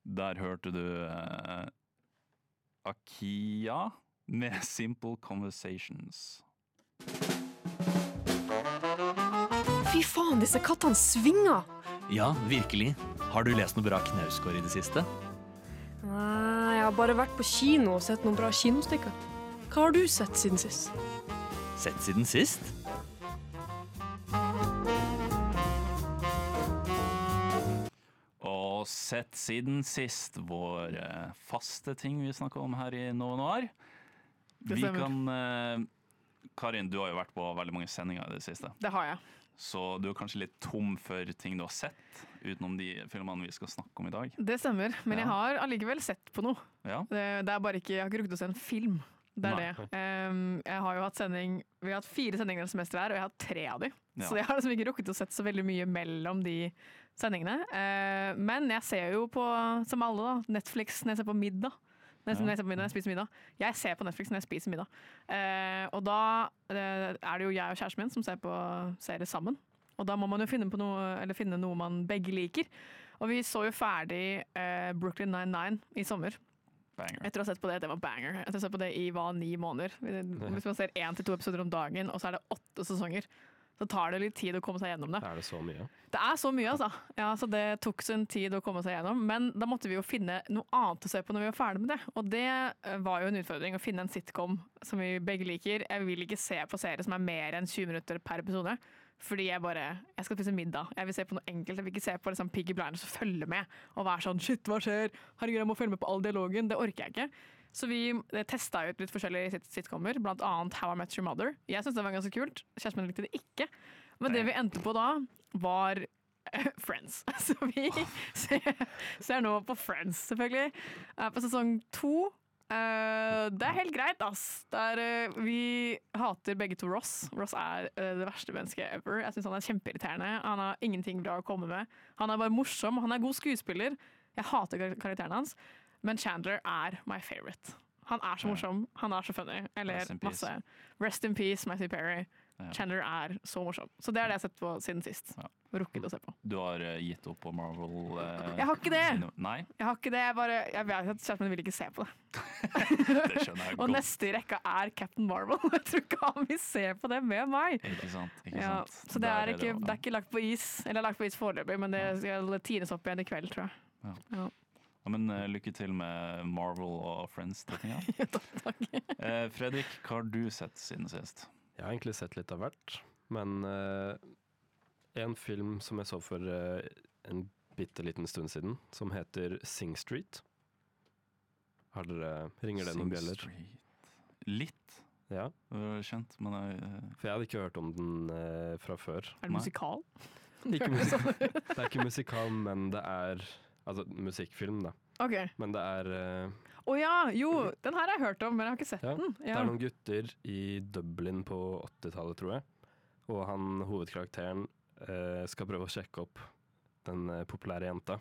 Der hørte du Akia med Simple Conversations. Fy faen, disse kattene svinger! Ja, virkelig. Har du lest noe bra Knausgård i det siste? Nei, jeg har bare vært på kino og sett noen bra kinostykker. Hva har du sett siden sist? Sett siden sist? Og sett siden sist vår faste ting vi snakker om her i Nova Noir. Vi kan Karin, du har jo vært på veldig mange sendinger i det siste. Det har jeg. Så du er kanskje litt tom for ting du har sett, utenom de filmene vi skal snakke om i dag. Det stemmer, men jeg har allikevel sett på noe. Ja. Det er bare ikke, jeg har ikke rukket å se en film. Det er det. Jeg har jo hatt vi har hatt 4 sendinger i semesteret her, og jeg har hatt 3 av de. Ja. Så jeg har liksom ikke rukket å sett så veldig mye mellom de sendingene. Men jeg ser jo på, som alle da, Netflix når jeg ser på middag. Når jeg spiser middag. Jeg ser på Netflix når jeg spiser middag. Og da er det jo jeg og kjæresten min som ser på serier sammen. Og da må man jo finne noe man begge liker. Og vi så jo ferdig Brooklyn Nine-Nine i sommer. Banger. Etter å ha sett på det var banger. Etter å ha sett på det i 9 måneder. Hvis man ser 1 til 2 episoder om dagen, og så er det 8 sesonger. Så tar det litt tid å komme seg gjennom det. Er det så mye? Det er så mye, altså. Ja, så det tok sin tid å komme seg gjennom. Men da måtte vi jo finne noe annet å se på når vi var ferdig med det. Og det var jo en utfordring, å finne en sitcom som vi begge liker. Jeg vil ikke se på serier som er mer enn 20 minutter per episode. Fordi jeg skal spise middag. Jeg vil se på noe enkelt. Jeg vil ikke se på liksom, Piggy Blinders og følge med. Og være sånn, shit, hva skjer? Herregud, jeg må følge med på all dialogen. Det orker jeg ikke. Så vi testet ut litt forskjellige sitcomer, blant annet How I Met Your Mother. Jeg synes det var ganske kult. Kjæresten min likte det ikke. Men det vi endte på da, var Friends. Så vi ser nå på Friends, selvfølgelig. På sesong 2. Det er helt greit, ass. Vi hater begge to Ross. Ross er det verste mennesket ever. Jeg synes han er kjempeirriterende. Han har ingenting bra å komme med. Han er bare morsom. Han er god skuespiller. Jeg hater karakteren hans. Men Chandler er my favorite. Han er så morsom. Han er så funny. Eller masse. Rest in peace, Matthew Perry. Chandler er så morsom. Så det er det jeg har sett på siden sist. Rukket å se på. Du har gitt opp på Marvel? Jeg har ikke det! Nei? Jeg har ikke det. Jeg vet at kjæresten min vil ikke se på det. Det skjønner jeg godt. Og neste i rekka er Captain Marvel. Jeg tror ikke han vil se på det med meg. Ikke sant. Så det er ikke lagt på is. Eller lagt på is foreløpig, men det skal tines opp igjen i kveld, tror jeg. Ja, men lykke til med Marvel og Friends-tettinga. Takk. Fredrik, hva har du sett siden sist? Jeg har egentlig sett litt av hvert, men en film som jeg så for en bitte liten stund siden, som heter Sing Street. Ringer det noen bjeller? Litt. Ja. Kjent, men For jeg hadde ikke hørt om den fra før. Er det musikal? Det er ikke musikal, men det er musikkfilm, da. Okay. Men det er den her har jeg hørt om, men jeg har ikke sett den. Det er noen gutter i Dublin på 80-tallet, tror jeg. Og hovedkarakteren skal prøve å sjekke opp den populære jenta.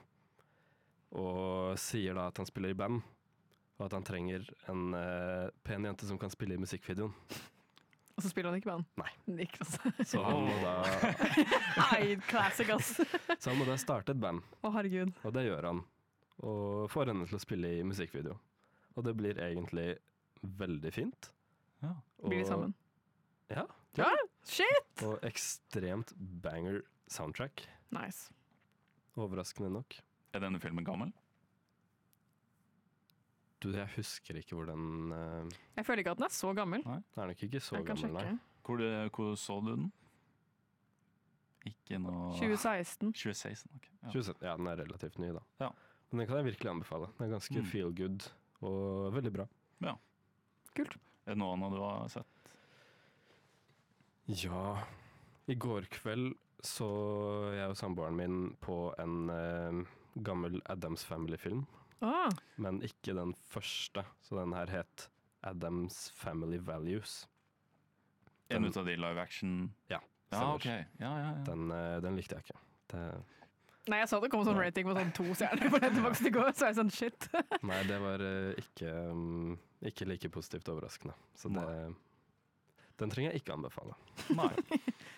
Og sier da at han spiller i band, og at han trenger en pen jente som kan spille i musikkvideoen. Og så spiller han ikke band? Nei. Ikke så han må da classic, ass. Så han må da starte et band. Å, herregud. Og det gjør han. Og får henne til å spille i musikkvideo. Og det blir egentlig veldig fint. Ja. Blir de sammen? Ja. Shit! Og ekstremt banger soundtrack. Nice. Overraskende nok. Er denne filmen gammel? Jeg husker ikke hvor den Jeg føler ikke at den er så gammel. Nei, den er nok ikke så gammel, nei. Hvor så du den? Ikke noe 2016. 2016, ok. Ja, den er relativt ny da. Ja. Men den kan jeg virkelig anbefale. Den er ganske feel good og veldig bra. Ja. Kult. Er det noe annet du har sett? Ja, i går kveld så jeg og samboeren min på en gammel Addams Family-film. Men ikke den første, så den her het Addams Family Values. En ut av de live action? Ja, ok. Ja. Den likte jeg ikke. Nei, jeg sa det kom sånn rating på sånn 2 stjerner på Letterboxd i går, så er jeg sånn shit. Nei, det var ikke like positivt overraskende. Så den trenger jeg ikke anbefale. Nei.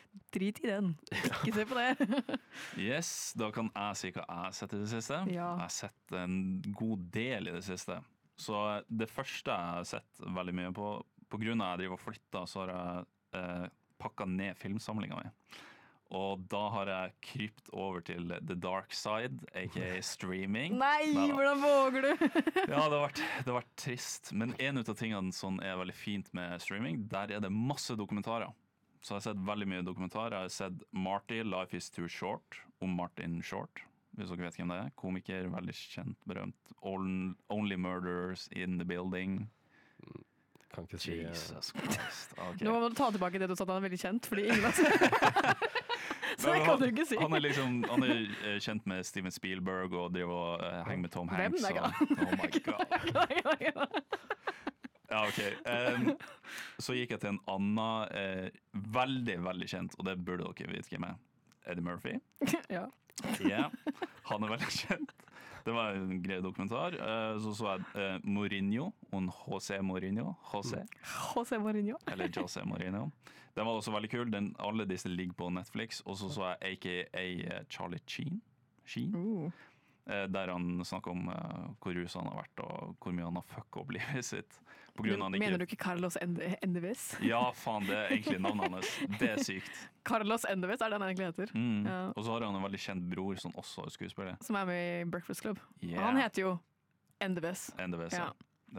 drit i den. Ikke se på det. Yes, da kan jeg si hva jeg har sett i det siste. Ja. Jeg har sett en god del i det siste. Så det første jeg har sett veldig mye på grunn av at jeg driver og flytter, så har jeg pakket ned filmsamlingen min. Og da har jeg krypt over til the dark side, aka streaming. Nei, Neida. hvordan våger du? Ja, det har vært trist. Men en av tingene som er veldig fint med streaming, der er det masse dokumentarer. Så jeg har sett veldig mye dokumentarer. Jeg har sett Marty, Life is Too Short, om Martin Short. Hvis dere vet hvem det er. Komiker, veldig kjent, berømt. Only Murders in the Building. Kan ikke si Jesus Christ. Okay. Nå må du ta tilbake det du sa at han er veldig kjent, fordi ingen har Så det kan du ikke si. Han er kjent med Steven Spielberg og driver og henger med Tom Hanks. Hvem? Oh my god. Ja, ok. Så gikk jeg til en annen veldig, veldig kjent, og det burde dere vite hvem er. Eddie Murphy. Ja. Yeah, han er veldig kjent. Det var en grei dokumentar. Så jeg Mourinho, José Mourinho. José Mourinho. Eller José Mourinho. Den var også veldig kul. Alle disse ligger på Netflix. Og så jeg AKA Charlie Sheen. Der han snakker om hvor ruset han har vært, og hvor mye han har fucket opp livet sitt. Mener du ikke Carlos Endeves? Ja, faen, det er egentlig navnet hans. Det er sykt. Carlos Endeves er det han egentlig heter. Ja. Og så har han en veldig kjent bror som også er skuespiller. Som er med i Breakfast Club. Yeah. Og han heter jo Endeves. Endeves, ja.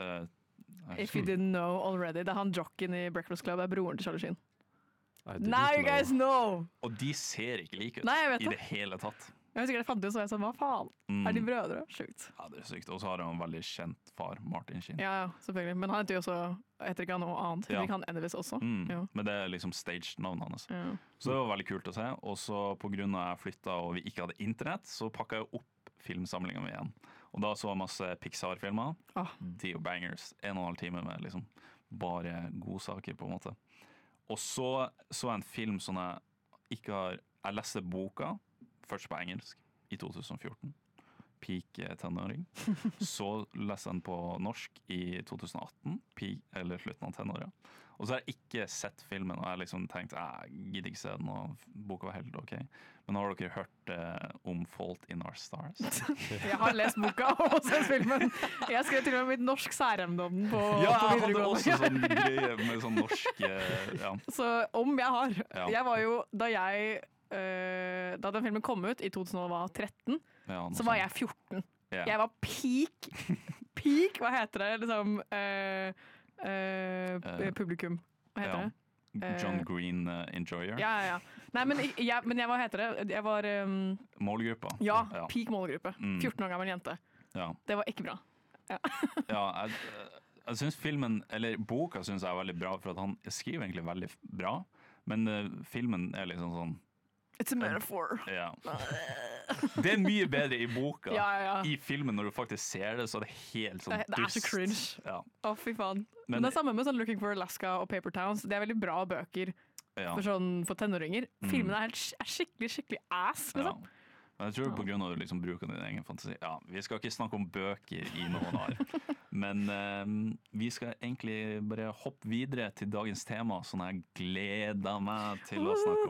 If you didn't know already. Det er han jocken i Breakfast Club, er broren til Charlie Sheen. Now you guys know! Og de ser ikke like ut. Nei, jeg vet i det hele tatt. Jeg husker jeg fant ut, så jeg sa, hva faen? Er de brødre? Sjukt. Ja, det er sykt. Og så har han en veldig kjent far, Martin Sheen. Ja, selvfølgelig. Men han heter jo også, heter ikke han noe annet? Heter ikke han Endevis også? Ja. Men det er liksom staged-navnet hans. Ja. Så det var veldig kult å se. Og så på grunn av jeg flyttet og vi ikke hadde internett, så pakket jeg opp filmsamlingen min igjen. Og da så jeg masse Pixar-filmer. De og bangers. 1,5 time med liksom bare godsaker, på en måte. Og så jeg en film som jeg ikke har... Jeg leste boka, først på engelsk, i 2014. Peak tenåring. Så leste jeg den på norsk i 2018, eller slutten av tenåret. Og så har jeg ikke sett filmen, og jeg har liksom tenkt, jeg gidder ikke se den, og boka var helt ok. Men har dere hørt om Fault in Our Stars? Jeg har lest boka og sett filmen. Jeg skrev til og med mitt norsk særemne om den på videregående. Jeg hadde også sånn greie med sånn norsk, ja. Så om jeg har. Ja. Jeg var jo, da den filmen kom ut i 2013, så var jeg 14. Yeah. Jeg var peak, hva heter det, liksom, publikum. Hva heter det? John Green Enjoyer. Ja. Nei, men hva heter det? Jeg var... målgruppa. Ja, peak målgruppe. 14 år gammel jente. Ja. Det var ikke bra. Ja, jeg synes filmen, eller boka synes jeg er veldig bra, for at han skriver egentlig veldig bra, men filmen er liksom sånn It's a metaphor. Ja. Det er mye bedre i boka. Ja. I filmen, når du faktisk ser det, så er det helt sånn dust. Det er så cringe. Ja. Fy faen. Men det er samme med sånn Looking for Alaska og Paper Towns. Det er veldig bra bøker for tenåringer. Filmen er skikkelig ass, liksom. Ja. Men jeg tror på grunn av liksom bruker din egen fantasi. Ja, vi skal ikke snakke om bøker i noen år. Men vi skal egentlig bare hoppe videre til dagens tema, sånn jeg gleder meg til å snakke om.